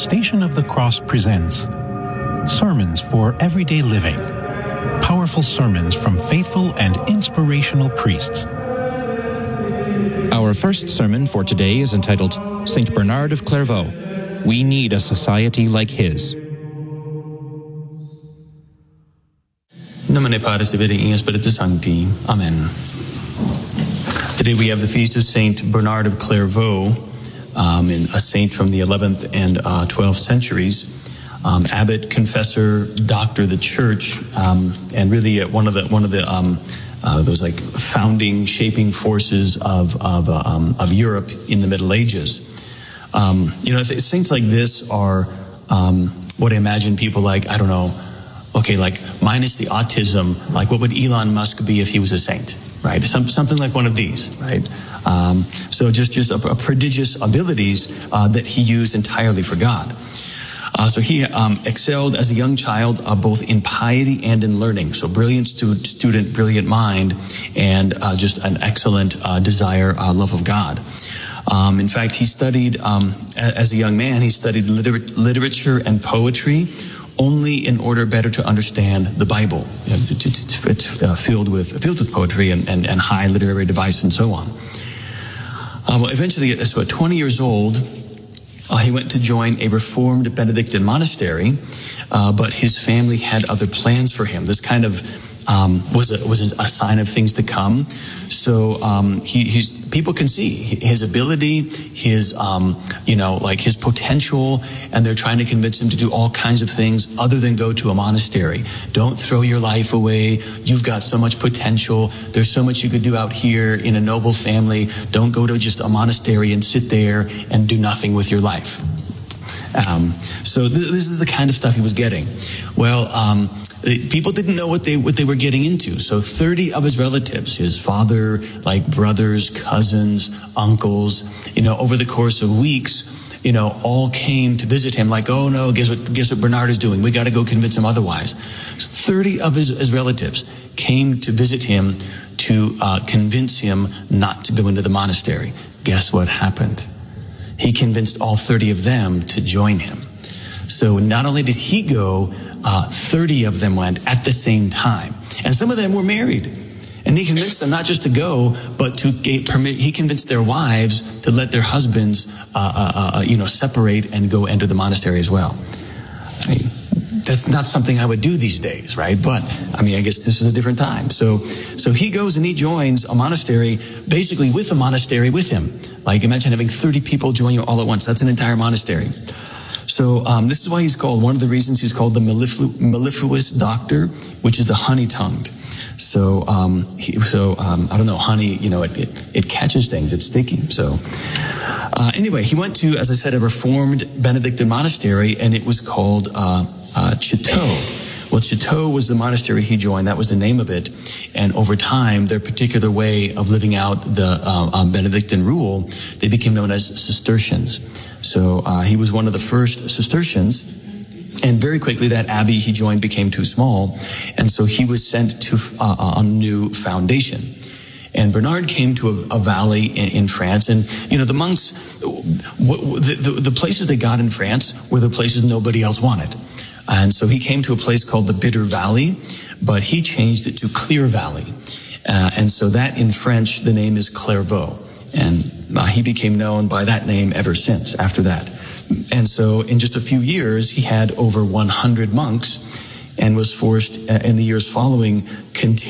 Station of the Cross presents Sermons for Everyday Living. Powerful sermons from faithful and inspirational priests. Our first sermon for today is entitled Saint Bernard of Clairvaux. We need a society like his. Nomine Patris et Filii et Spiritus Sancti. Amen. Today we have the feast of Saint Bernard of Clairvaux, a saint from the 11th and 12th centuries, abbot, confessor, doctor of the church, and really one of those like founding, shaping forces of Europe in the Middle Ages. Saints like this are what I imagine people like, I don't know, okay, like minus the autism, like what would Elon Musk be if he was a saint, right? Something like one of these, right? So just a prodigious abilities that he used entirely for God. So he excelled as a young child both in piety and in learning. So brilliant student, brilliant mind, and just an excellent desire, love of God. In fact, he studied, as a young man, he studied literature and poetry only in order better to understand the Bible. It's filled with poetry and high literary device and so on. Eventually, so at 20 years old, he went to join a Reformed Benedictine monastery, but his family had other plans for him. This kind of was a sign of things to come. So people can see his ability, his his potential, and they're trying to convince him to do all kinds of things other than go to a monastery. Don't throw your life away. You've got so much potential. There's so much you could do out here in a noble family. Don't go to just a monastery and sit there and do nothing with your life. So this is the kind of stuff he was getting. Well, people didn't know what they were getting into. So 30 of his relatives, his father, like brothers, cousins, uncles, over the course of weeks, all came to visit him like, oh no, guess what Bernard is doing? We got to go convince him otherwise. So 30 of his relatives came to visit him to convince him not to go into the monastery. Guess what happened? He convinced all 30 of them to join him. So not only did he go, 30 of them went at the same time. And some of them were married. And he convinced them not just to go, but to he convinced their wives to let their husbands, separate and go enter the monastery as well. I mean, that's not something I would do these days, right? But, I guess this is a different time. So he goes and he joins a monastery, basically with a monastery with him. Like, imagine having 30 people join you all at once. That's an entire monastery. So this is why one of the reasons he's called the mellifluous doctor, which is the honey-tongued. So, I don't know, honey, it catches things, it's sticky. So, anyway, he went to, as I said, a Reformed Benedictine monastery, and it was called Citeaux. Well, Citeaux was the monastery he joined. That was the name of it. And over time, their particular way of living out the Benedictine rule, they became known as Cistercians. So he was one of the first Cistercians. And very quickly, that abbey he joined became too small. And so he was sent to a new foundation. And Bernard came to a valley in France. And, the monks, the places they got in France were the places nobody else wanted. And so he came to a place called the Bitter Valley, but he changed it to Clear Valley. And so that in French, the name is Clairvaux. And he became known by that name ever since after that. And so in just a few years, he had over 100 monks and was forced in the years following continue